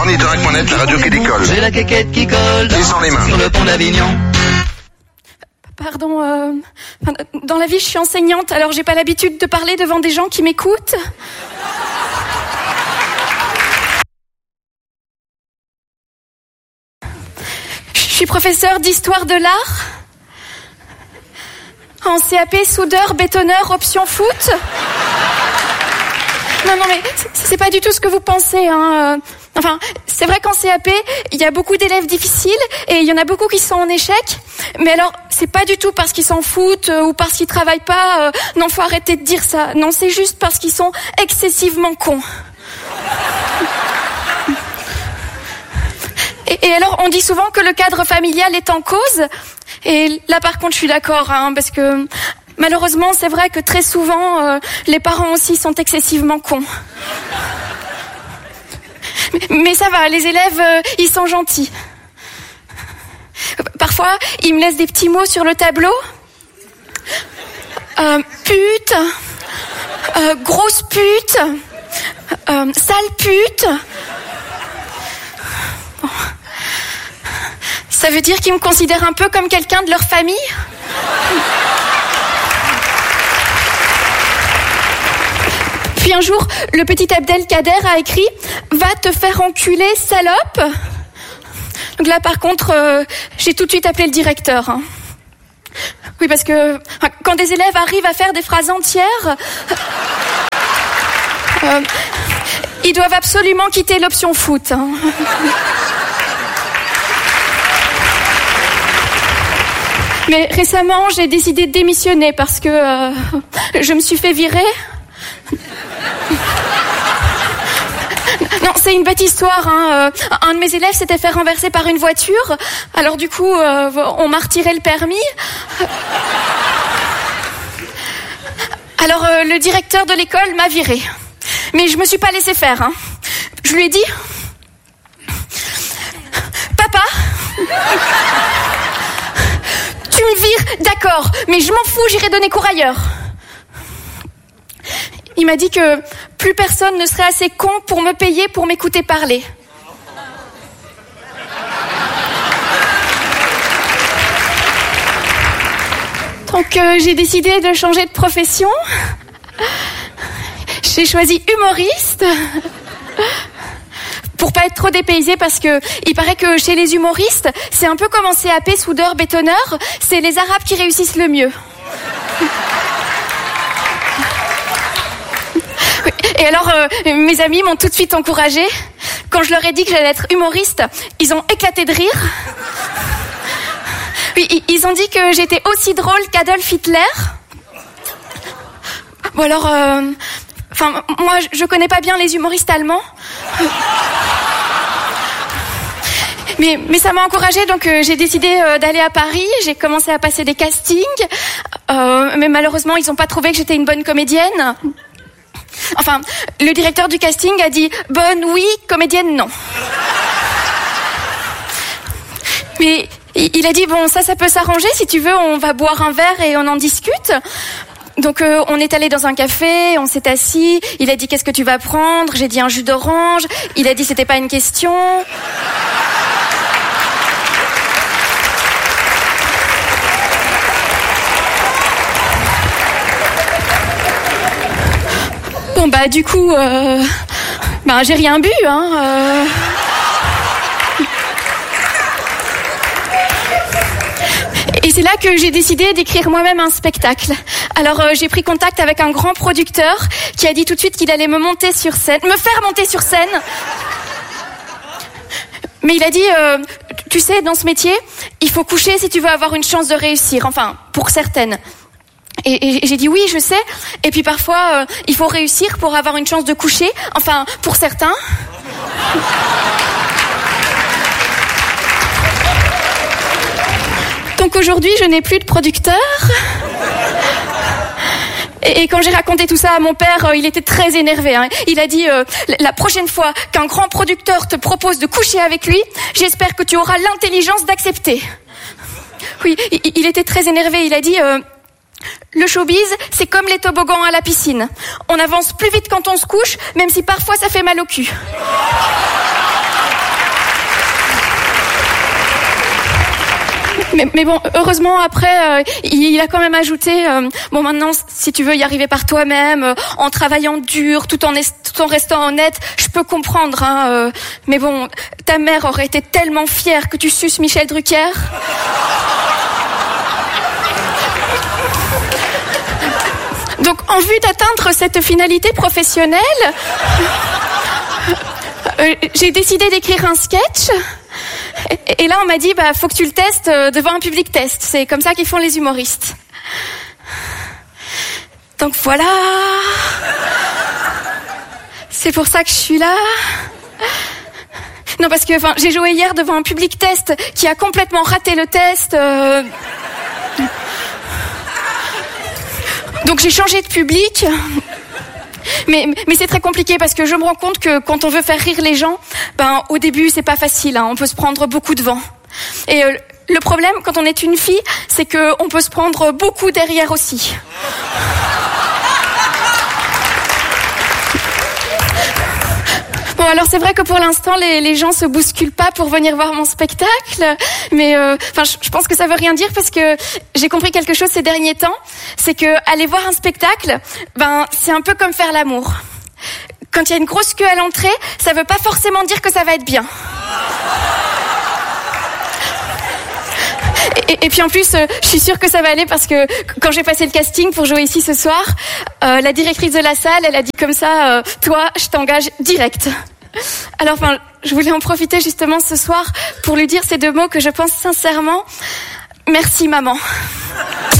Ornithorynque.net, la radio qui décolle. J'ai la quéquette qui colle Descends les mains. sur le pont d'Avignon. Pardon, dans la vie, je suis enseignante, alors j'ai pas l'habitude de parler devant des gens qui m'écoutent. Je suis professeure d'histoire de l'art. En CAP, soudeur, bétonneur, option foot. Non, mais c'est pas du tout ce que vous pensez, hein. Enfin, c'est vrai qu'en CAP, il y a beaucoup d'élèves difficiles et il y en a beaucoup qui sont en échec. Mais alors, c'est pas du tout parce qu'ils s'en foutent ou parce qu'ils travaillent pas. Non, faut arrêter de dire ça. Non, c'est juste parce qu'ils sont excessivement cons. Et alors, on dit souvent que le cadre familial est en cause. Et là, par contre, je suis d'accord, hein, parce que malheureusement, c'est vrai que très souvent, les parents aussi sont excessivement cons. Mais ça va, les élèves, ils sont gentils. Parfois, ils me laissent des petits mots sur le tableau. Pute, grosse pute, sale pute. Bon. Ça veut dire qu'ils me considèrent un peu comme quelqu'un de leur famille ? Puis un jour, le petit Abdelkader a écrit « Va te faire enculer, salope !» Donc là, par contre, j'ai tout de suite appelé le directeur. Hein. Oui, parce que quand des élèves arrivent à faire des phrases entières, ils doivent absolument quitter l'option foot. Hein. Mais récemment, j'ai décidé de démissionner parce que je me suis fait virer. Non, c'est une bête histoire. Hein. Un de mes élèves s'était fait renverser par une voiture. Alors du coup, on m'a retiré le permis. Alors le directeur de l'école m'a viré. Mais je me suis pas laissé faire. Hein. Je lui ai dit... Papa, tu me vires, d'accord, mais je m'en fous, j'irai donner cours ailleurs. Il m'a dit que plus personne ne serait assez con pour me payer pour m'écouter parler. Donc j'ai décidé de changer de profession. J'ai choisi humoriste. Pour pas être trop dépaysée, parce que il paraît que chez les humoristes, c'est un peu comme en CAP, soudeur, bétonneur, c'est les Arabes qui réussissent le mieux. Et alors, mes amis m'ont tout de suite encouragée. Quand je leur ai dit que j'allais être humoriste, ils ont éclaté de rire. Oui, ils ont dit que j'étais aussi drôle qu'Adolf Hitler. Bon alors, moi, je connais pas bien les humoristes allemands. Mais ça m'a encouragée, donc j'ai décidé d'aller à Paris. J'ai commencé à passer des castings. Mais malheureusement, ils n'ont pas trouvé que j'étais une bonne comédienne. Enfin, le directeur du casting a dit « Bonne, oui, comédienne, non ». Mais il a dit « Bon, ça peut s'arranger. Si tu veux, on va boire un verre et on en discute ». Donc on est allé dans un café, on s'est assis. Il a dit « Qu'est-ce que tu vas prendre ?» J'ai dit « Un jus d'orange ». Il a dit « C'était pas une question ». Bon bah du coup, j'ai rien bu, hein. Et c'est là que j'ai décidé d'écrire moi-même un spectacle. Alors j'ai pris contact avec un grand producteur qui a dit tout de suite qu'il allait me faire monter sur scène. Mais il a dit, tu sais, dans ce métier, il faut coucher si tu veux avoir une chance de réussir. Enfin, pour certaines. Et j'ai dit oui, je sais. Et puis parfois, il faut réussir pour avoir une chance de coucher. Enfin, pour certains. Donc aujourd'hui, je n'ai plus de producteur. Et quand j'ai raconté tout ça à mon père, il était très énervé. Hein. Il a dit, la prochaine fois qu'un grand producteur te propose de coucher avec lui, j'espère que tu auras l'intelligence d'accepter. Oui, il était très énervé. Il a dit... le showbiz, c'est comme les toboggans à la piscine. On avance plus vite quand on se couche, même si parfois ça fait mal au cul. Mais bon, heureusement après, il a quand même ajouté bon maintenant, si tu veux y arriver par toi-même, en travaillant dur, tout en restant honnête, je peux comprendre. Hein, mais bon, ta mère aurait été tellement fière que tu suces Michel Drucker. Donc, en vue d'atteindre cette finalité professionnelle, j'ai décidé d'écrire un sketch. Et là, on m'a dit, faut que tu le testes devant un public test. C'est comme ça qu'ils font les humoristes. Donc voilà. C'est pour ça que je suis là. Non, parce que j'ai joué hier devant un public test qui a complètement raté le test. Donc j'ai changé de public. Mais c'est très compliqué parce que je me rends compte que quand on veut faire rire les gens, au début c'est pas facile, hein, on peut se prendre beaucoup devant. Et le problème quand on est une fille, c'est que on peut se prendre beaucoup derrière aussi. Bon, alors c'est vrai que pour l'instant les gens se bousculent pas pour venir voir mon spectacle, mais je pense que ça veut rien dire parce que j'ai compris quelque chose ces derniers temps, c'est que aller voir un spectacle, c'est un peu comme faire l'amour. Quand il y a une grosse queue à l'entrée, ça veut pas forcément dire que ça va être bien. Et puis en plus, je suis sûre que ça va aller parce que quand j'ai passé le casting pour jouer ici ce soir, la directrice de la salle, elle a dit comme ça, toi, je t'engage direct. Alors, je voulais en profiter justement ce soir pour lui dire ces deux mots que je pense sincèrement. Merci maman.